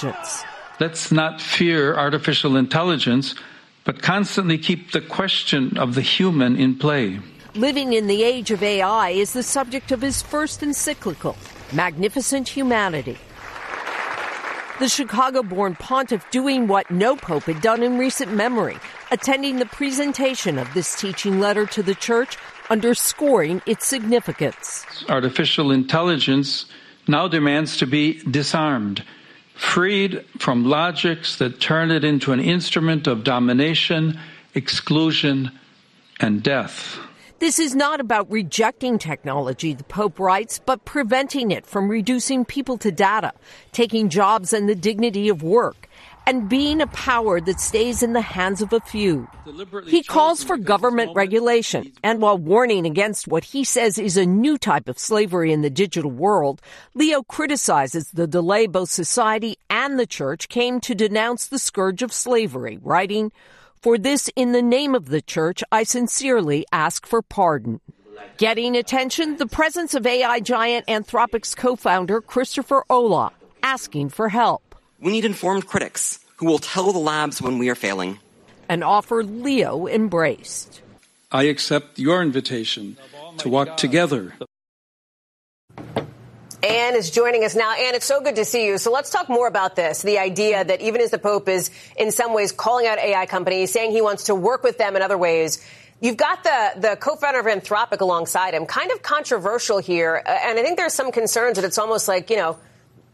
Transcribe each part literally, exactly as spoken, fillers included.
intelligence. Let's not fear artificial intelligence, but constantly keep the question of the human in play. Living in the age of A I is the subject of his first encyclical, Magnificent Humanity. The Chicago-born pontiff doing what no pope had done in recent memory, attending the presentation of this teaching letter to the church, underscoring its significance. Artificial intelligence now demands to be disarmed, freed from logics that turn it into an instrument of domination, exclusion, and death. This is not about rejecting technology, the Pope writes, but preventing it from reducing people to data, taking jobs and the dignity of work, and being a power that stays in the hands of a few. He calls for government regulation, and while warning against what he says is a new type of slavery in the digital world, Leo criticizes the delay both society and the church came to denounce the scourge of slavery, writing, "For this, in the name of the church, I sincerely ask for pardon." Getting attention, the presence of A I giant Anthropic's co-founder, Christopher Olah, asking for help. We need informed critics who will tell the labs when we are failing. An offer Leo embraced. I accept your invitation to walk together. Anne is joining us now. Anne, it's so good to see you. So let's talk more about this, the idea that even as the Pope is in some ways calling out A I companies, saying he wants to work with them in other ways, you've got the, the co-founder of Anthropic alongside him. Kind of controversial here. And I think there's some concerns that it's almost like, you know,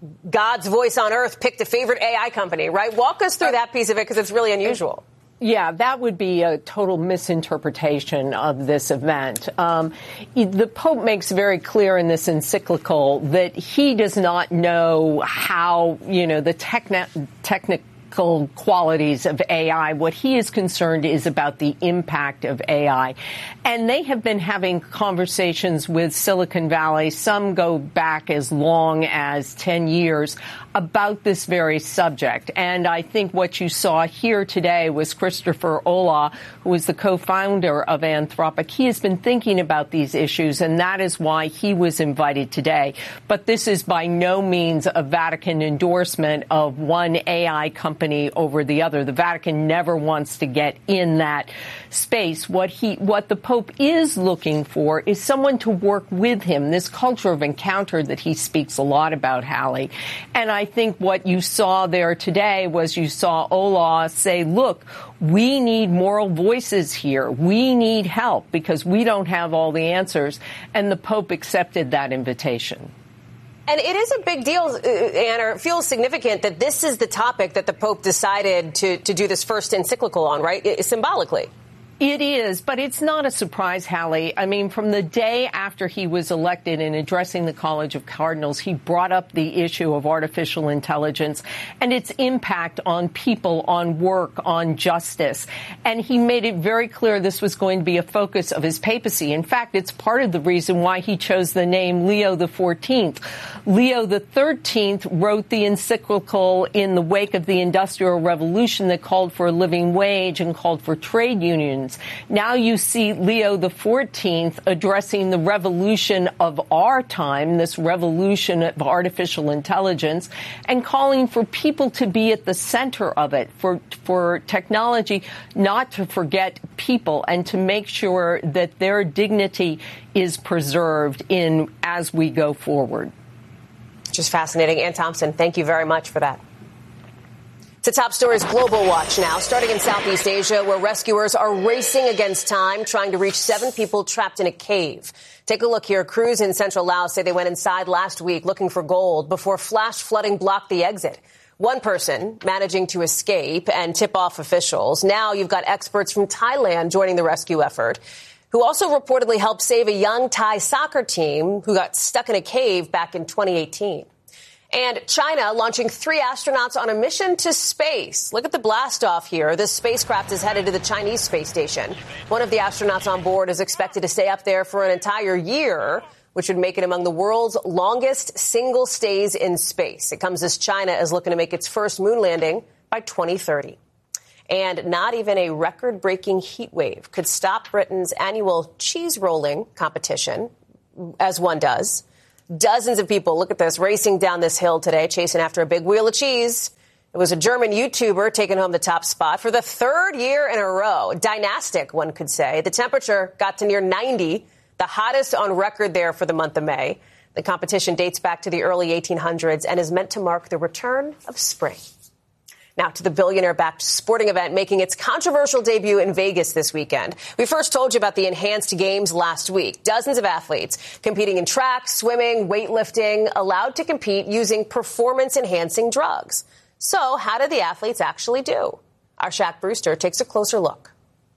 God's voice on earth picked a favorite A I company, right? Walk us through that piece of it because it's really unusual. Yeah, that would be a total misinterpretation of this event. Um, the Pope makes very clear in this encyclical that he does not know how, you know, the techni- technical qualities of A I. What he is concerned is about the impact of A I. And they have been having conversations with Silicon Valley, some go back as long as ten years, about this very subject. And I think what you saw here today was Christopher Olah, who is the co-founder of Anthropic. He has been thinking about these issues, and that is why he was invited today. But this is by no means a Vatican endorsement of one A I company over the other. The Vatican never wants to get in that space. What he, what the Pope is looking for is someone to work with him, this culture of encounter that he speaks a lot about, Hallie. And I think what you saw there today was you saw Olah say, look, we need moral voices here. We need help because we don't have all the answers. And the Pope accepted that invitation. And it is a big deal, Anne, or it feels significant that this is the topic that the Pope decided to, to do this first encyclical on, right, it, symbolically. It is, but it's not a surprise, Hallie. I mean, from the day after he was elected and addressing the College of Cardinals, he brought up the issue of artificial intelligence and its impact on people, on work, on justice. And he made it very clear this was going to be a focus of his papacy. In fact, it's part of the reason why he chose the name Leo the fourteenth. Leo the thirteenth wrote the encyclical in the wake of the Industrial Revolution that called for a living wage and called for trade unions. Now you see Leo the fourteenth addressing the revolution of our time, this revolution of artificial intelligence, and calling for people to be at the center of it, for for technology not to forget people and to make sure that their dignity is preserved in as we go forward. Just fascinating. Ann Thompson, thank you very much for that. To top stories, Global Watch now, starting in Southeast Asia, where rescuers are racing against time, trying to reach seven people trapped in a cave. Take a look here. Crews in central Laos say they went inside last week looking for gold before flash flooding blocked the exit. One person managing to escape and tip off officials. Now you've got experts from Thailand joining the rescue effort, who also reportedly helped save a young Thai soccer team who got stuck in a cave back in twenty eighteen. And China launching three astronauts on a mission to space. Look at the blast off here. This spacecraft is headed to the Chinese space station. One of the astronauts on board is expected to stay up there for an entire year, which would make it among the world's longest single stays in space. It comes as China is looking to make its first moon landing by twenty thirty. And not even a record-breaking heat wave could stop Britain's annual cheese rolling competition, as one does. Dozens of people, look at this, racing down this hill today, chasing after a big wheel of cheese. It was a German YouTuber taking home the top spot for the third year in a row. Dynastic, one could say. The temperature got to near ninety, the hottest on record there for the month of May. The competition dates back to the early eighteen hundreds and is meant to mark the return of spring. Now to the billionaire-backed sporting event making its controversial debut in Vegas this weekend. We first told you about the enhanced games last week. Dozens of athletes competing in track, swimming, weightlifting, allowed to compete using performance-enhancing drugs. So how did the athletes actually do? Our Shaq Brewster takes a closer look.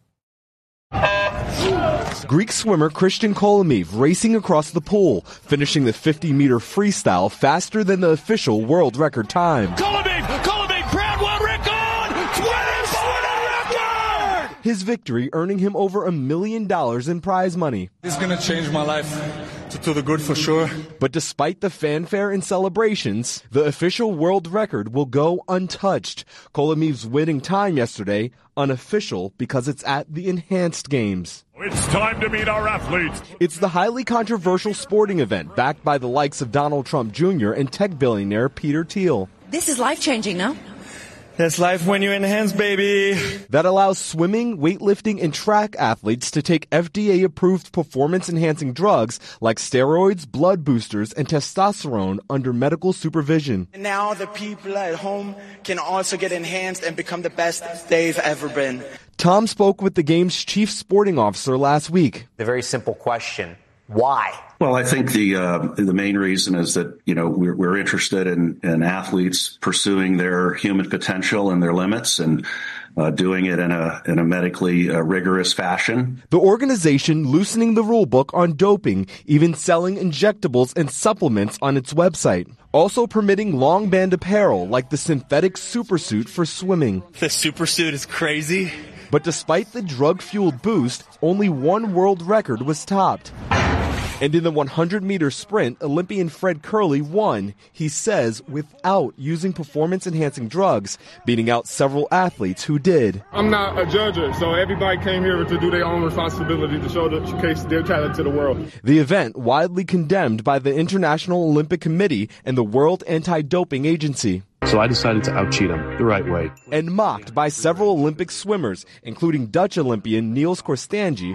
Greek swimmer Christian Kolomeev racing across the pool, finishing the fifty-meter freestyle faster than the official world record time. Kolomeev! Kolomeev! Proud world record! Twins world record! His victory earning him over a million dollars in prize money. It's going to change my life to, to the good for sure. But despite the fanfare and celebrations, the official world record will go untouched. Kolomeev's winning time yesterday, unofficial because it's at the enhanced games. It's time to meet our athletes. It's the highly controversial sporting event backed by the likes of Donald Trump Junior and tech billionaire Peter Thiel. This is life-changing, no? That's life when you enhance, baby. That allows swimming, weightlifting, and track athletes to take F D A-approved performance-enhancing drugs like steroids, blood boosters, and testosterone under medical supervision. And now the people at home can also get enhanced and become the best they've ever been. Tom spoke with the game's chief sporting officer last week. The very simple question, why? Well, I think the uh, the main reason is that, you know, we're, we're interested in, in athletes pursuing their human potential and their limits and uh, doing it in a in a medically uh, rigorous fashion. The organization loosening the rule book on doping, even selling injectables and supplements on its website. Also permitting long band apparel like the synthetic supersuit for swimming. The supersuit is crazy. But despite the drug-fueled boost, only one world record was topped. And in the hundred-meter sprint, Olympian Fred Kerley won, he says, without using performance-enhancing drugs, beating out several athletes who did. I'm not a judger, so everybody came here to do their own responsibility to show the, showcase their talent to the world. The event widely condemned by the International Olympic Committee and the World Anti-Doping Agency. So I decided to out-cheat him the right way. And mocked by several Olympic swimmers, including Dutch Olympian Niels Korstanji,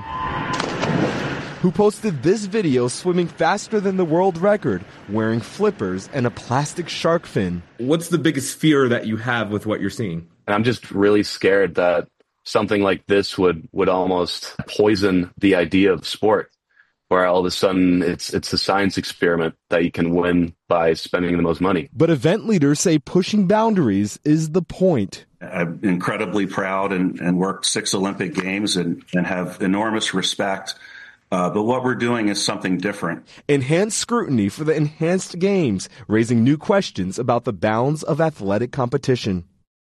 who posted this video swimming faster than the world record, wearing flippers and a plastic shark fin. What's the biggest fear that you have with what you're seeing? And I'm just really scared that something like this would, would almost poison the idea of sport, where all of a sudden it's it's a science experiment that you can win by spending the most money. But event leaders say pushing boundaries is the point. I'm incredibly proud and, and worked six Olympic Games and, and have enormous respect. Uh, but what we're doing is something different. Enhanced scrutiny for the enhanced games, raising new questions about the bounds of athletic competition.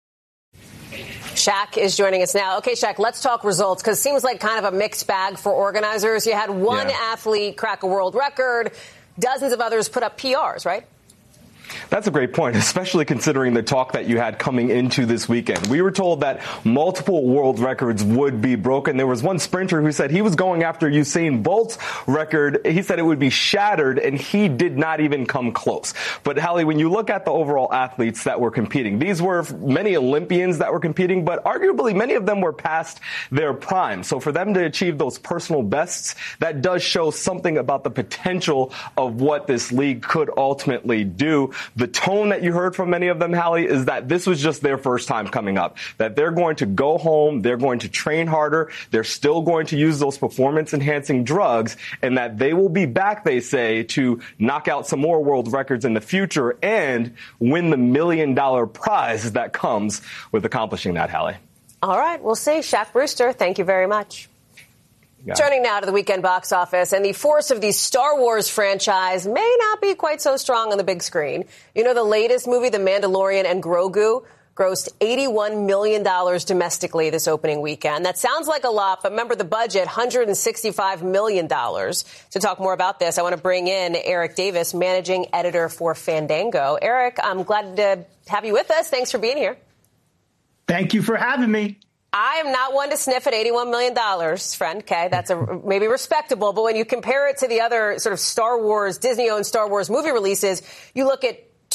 Shaq is joining us now. Okay, Shaq, let's talk results, because it seems like kind of a mixed bag for organizers. You had one yeah. athlete crack a world record. Dozens of others put up P Rs, right? That's a great point, especially considering the talk that you had coming into this weekend. We were told that multiple world records would be broken. There was one sprinter who said he was going after Usain Bolt's record. He said it would be shattered, and he did not even come close. But, Hallie, when you look at the overall athletes that were competing, these were many Olympians that were competing, but arguably many of them were past their prime. So for them to achieve those personal bests, that does show something about the potential of what this league could ultimately do. The tone that you heard from many of them, Hallie, is that this was just their first time coming up, that they're going to go home, they're going to train harder, they're still going to use those performance-enhancing drugs, and that they will be back, they say, to knock out some more world records in the future and win the million-dollar prize that comes with accomplishing that, Hallie. All right, we'll see. Shaq Brewster, thank you very much. Yeah. Turning now to the weekend box office, and the force of the Star Wars franchise may not be quite so strong on the big screen. You know, the latest movie, The Mandalorian and Grogu, grossed eighty-one million dollars domestically this opening weekend. That sounds like a lot, but remember the budget, one hundred sixty-five million dollars. To talk more about this, I want to bring in Eric Davis, managing editor for Fandango. Eric, I'm glad to have you with us. Thanks for being here. Thank you for having me. I am not one to sniff at eighty-one million dollars, friend. Okay, that's a, maybe respectable. But when you compare it to the other sort of Star Wars, Disney-owned Star Wars movie releases, you look at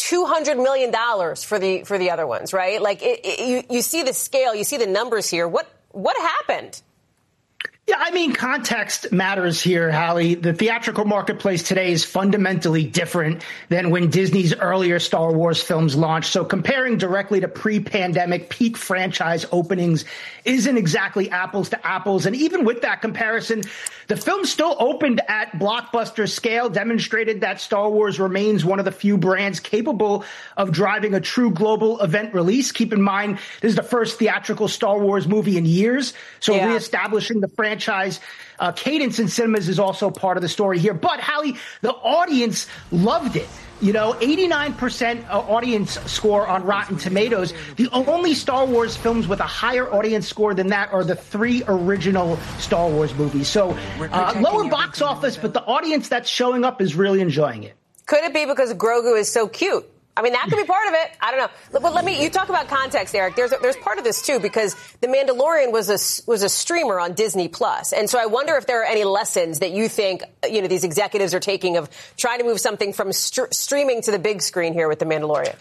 two hundred million dollars for the for the other ones, right? Like it, it, you you see the scale, you see the numbers here. What what happened? Yeah, I mean, context matters here, Hallie. The theatrical marketplace today is fundamentally different than when Disney's earlier Star Wars films launched. So comparing directly to pre-pandemic peak franchise openings isn't exactly apples to apples. And even with that comparison, the film still opened at blockbuster scale, demonstrated that Star Wars remains one of the few brands capable of driving a true global event release. Keep in mind, this is the first theatrical Star Wars movie in years. So yeah. reestablishing the franchise Franchise uh, cadence in cinemas is also part of the story here. But, Hallie, the audience loved it. You know, eighty-nine percent audience score on Rotten Tomatoes. The only Star Wars films with a higher audience score than that are the three original Star Wars movies. So uh, lower box office, but the audience that's showing up is really enjoying it. Could it be because Grogu is so cute? I mean, that could be part of it. I don't know. But let me, you talk about context, Eric. There's, a, there's part of this, too, because The Mandalorian was a, was a streamer on Disney Plus. And so I wonder if there are any lessons that you think, you know, these executives are taking of trying to move something from st- streaming to the big screen here with The Mandalorian.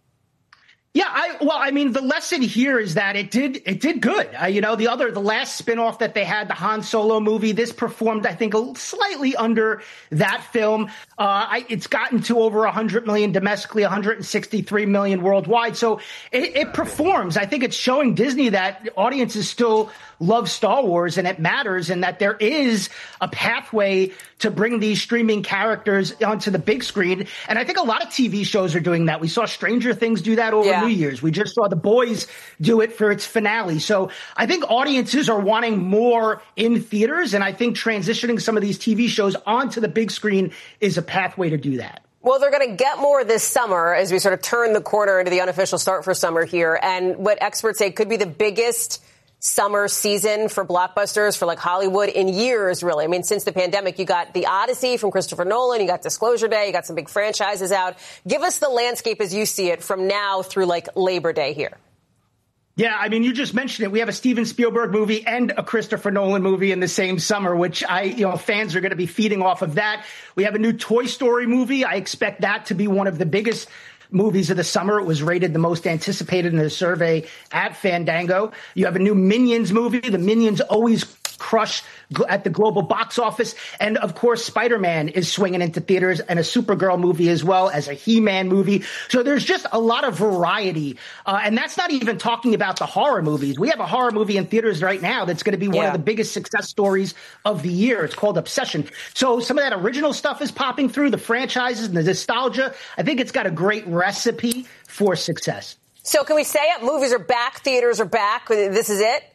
Yeah, I, well, I mean, the lesson here is that it did it did good. Uh, you know, the other, the last spinoff that they had, the Han Solo movie, this performed, I think, a, slightly under that film. Uh, I, it's gotten to over one hundred million domestically, one hundred sixty-three million worldwide. So it, it performs. I think it's showing Disney that audiences still love Star Wars and it matters, and that there is a pathway to bring these streaming characters onto the big screen. And I think a lot of T V shows are doing that. We saw Stranger Things do that over yeah. New Year's. We just saw The Boys do it for its finale. So I think audiences are wanting more in theaters, and I think transitioning some of these T V shows onto the big screen is a pathway to do that. Well, they're going to get more this summer as we sort of turn the corner into the unofficial start for summer here. And what experts say could be the biggest summer season for blockbusters for like Hollywood in years, really. I mean, since the pandemic, you got The Odyssey from Christopher Nolan, you got Disclosure Day, you got some big franchises out. Give us the landscape as you see it from now through like Labor Day here. Yeah, I mean, you just mentioned it. We have a Steven Spielberg movie and a Christopher Nolan movie in the same summer, which I, you know, fans are going to be feeding off of that. We have a new Toy Story movie. I expect that to be one of the biggest movies of the summer. It was rated the most anticipated in the survey at Fandango. You have a new Minions movie. The Minions always crush at the global box office. And of course, Spider-Man is swinging into theaters, and a Supergirl movie as well as a He-Man movie. So there's just a lot of variety. Uh, and that's not even talking about the horror movies. We have a horror movie in theaters right now that's going to be one yeah. of the biggest success stories of the year. It's called Obsession. So some of that original stuff is popping through, the franchises and the nostalgia. I think it's got a great recipe for success. So can we say it? Movies are back. Theaters are back. This is it?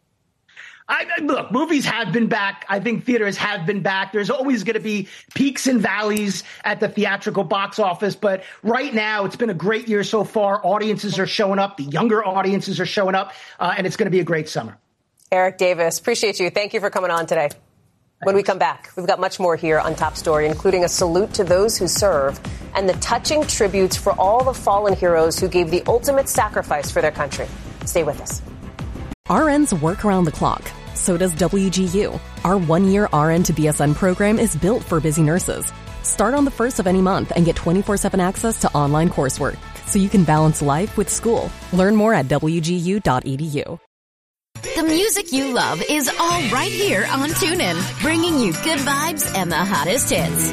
I, look, movies have been back. I think theaters have been back. There's always going to be peaks and valleys at the theatrical box office. But right now, it's been a great year so far. Audiences are showing up. The younger audiences are showing up. Uh, and it's going to be a great summer. Eric Davis, appreciate you. Thank you for coming on today. When we come back, we've got much more here on Top Story, including a salute to those who serve and the touching tributes for all the fallen heroes who gave the ultimate sacrifice for their country. Stay with us. R Ns work around the clock. So does W G U. Our one-year R N to B S N program is built for busy nurses. Start on the first of any month and get twenty-four seven access to online coursework so you can balance life with school. Learn more at W G U dot E D U. The music you love is all right here on TuneIn, bringing you good vibes and the hottest hits.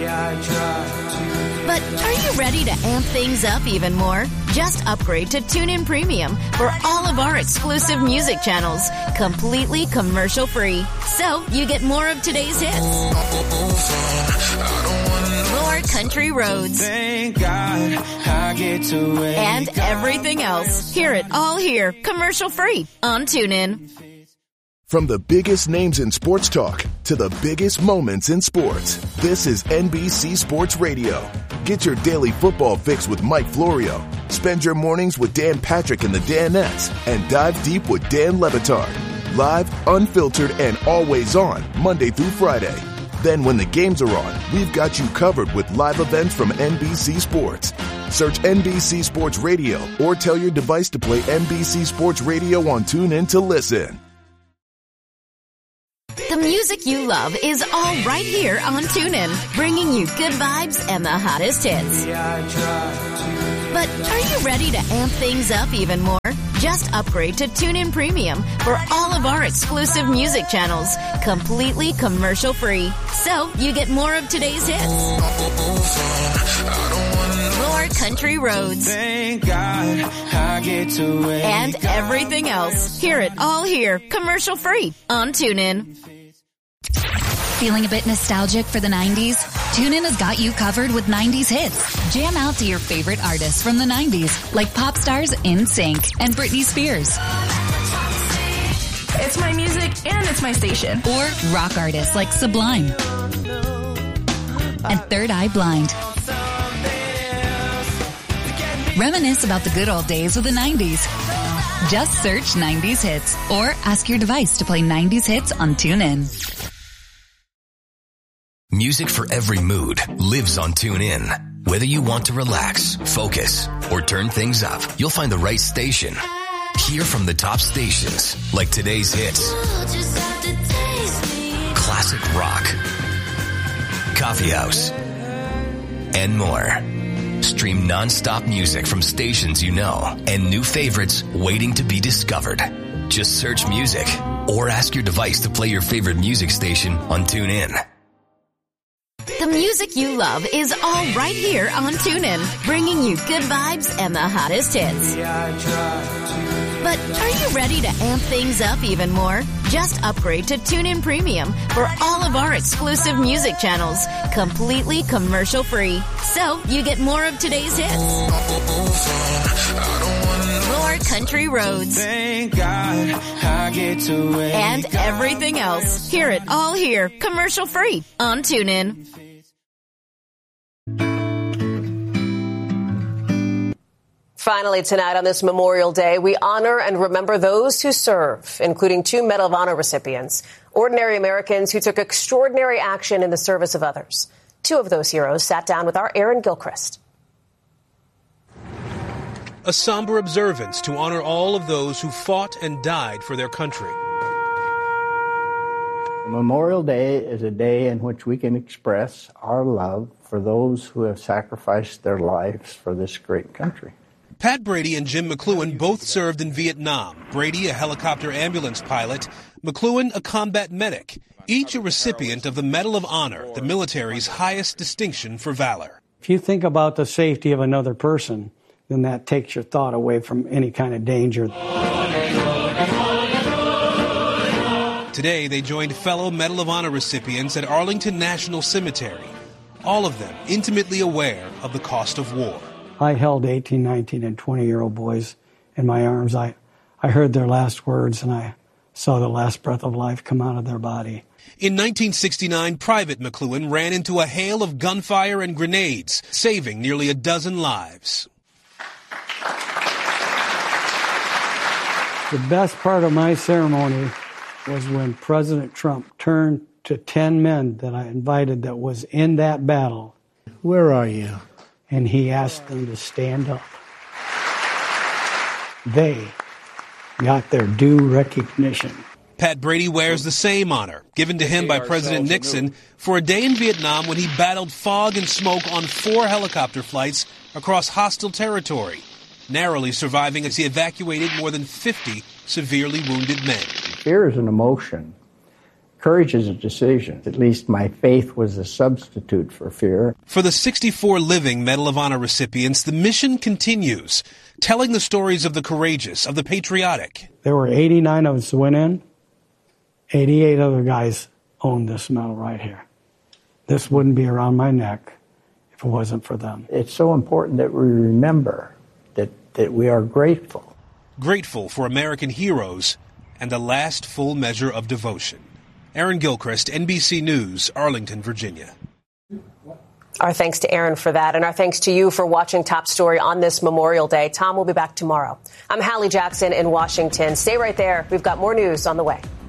But are you ready to amp things up even more? Just upgrade to TuneIn Premium for all of our exclusive music channels, completely commercial-free. So you get more of today's hits, more country roads, and everything else. Hear it all here, commercial-free on TuneIn. From the biggest names in sports talk to the biggest moments in sports, this is N B C Sports Radio. Get your daily football fix with Mike Florio. Spend your mornings with Dan Patrick and the Danettes, and dive deep with Dan Le Batard. Live, unfiltered, and always on, Monday through Friday. Then when the games are on, we've got you covered with live events from N B C Sports. Search N B C Sports Radio or tell your device to play N B C Sports Radio on TuneIn to listen. The music you love is all right here on TuneIn, bringing you good vibes and the hottest hits. But are you ready to amp things up even more? Just upgrade to TuneIn Premium for all of our exclusive music channels, completely commercial-free. So you get more of today's hits, more country roads, Thank God I get to wake and everything else. Hear it all here, commercial-free on TuneIn. Feeling a bit nostalgic for the nineties? TuneIn has got you covered with nineties hits. Jam out to your favorite artists from the nineties, like pop stars NSYNC and Britney Spears. It's my music and it's my station. Or rock artists like Sublime and Third Eye Blind. Reminisce about the good old days of the nineties. Just search nineties hits or ask your device to play nineties hits on TuneIn. Music for every mood lives on TuneIn. Whether you want to relax, focus, or turn things up, you'll find the right station. Hear from the top stations, like today's hits, classic rock, coffee house, and more. Stream non-stop music from stations you know and new favorites waiting to be discovered. Just search music or ask your device to play your favorite music station on TuneIn. The music you love is all right here on TuneIn, bringing you good vibes and the hottest hits. But are you ready to amp things up even more? Just upgrade to TuneIn Premium for all of our exclusive music channels, completely commercial-free. So you get more of today's hits, more country roads, Thank God I get to wake and everything else. Hear it all here, commercial-free on TuneIn. Finally tonight on this Memorial Day, we honor and remember those who serve, including two Medal of Honor recipients, ordinary Americans who took extraordinary action in the service of others. Two of those heroes sat down with our Aaron Gilchrist. A somber observance to honor all of those who fought and died for their country. Memorial Day is a day in which we can express our love for those who have sacrificed their lives for this great country. Pat Brady and Jim McLuhan both served in Vietnam. Brady, a helicopter ambulance pilot, McLuhan, a combat medic, each a recipient of the Medal of Honor, the military's highest distinction for valor. If you think about the safety of another person, then that takes your thought away from any kind of danger. Today, they joined fellow Medal of Honor recipients at Arlington National Cemetery, all of them intimately aware of the cost of war. I held eighteen, nineteen, and twenty-year-old boys in my arms. I, I heard their last words, and I saw the last breath of life come out of their body. In nineteen sixty-nine, Private McLuhan ran into a hail of gunfire and grenades, saving nearly a dozen lives. The best part of my ceremony was when President Trump turned to ten men that I invited that was in that battle. Where are you? And he asked them to stand up. They got their due recognition. Pat Brady wears the same honor, given to him by President Nixon for a day in Vietnam when he battled fog and smoke on four helicopter flights across hostile territory, narrowly surviving as he evacuated more than fifty severely wounded men. Fear is an emotion. Courage is a decision. At least my faith was a substitute for fear. For the sixty-four living Medal of Honor recipients, the mission continues, telling the stories of the courageous, of the patriotic. There were eighty-nine of us who went in. eighty-eight other guys owned this medal right here. This wouldn't be around my neck if it wasn't for them. It's so important that we remember that, that we are grateful. Grateful for American heroes and the last full measure of devotion. Aaron Gilchrist, N B C News, Arlington, Virginia. Our thanks to Aaron for that, and our thanks to you for watching Top Story on this Memorial Day. Tom will be back tomorrow. I'm Hallie Jackson in Washington. Stay right there. We've got more news on the way.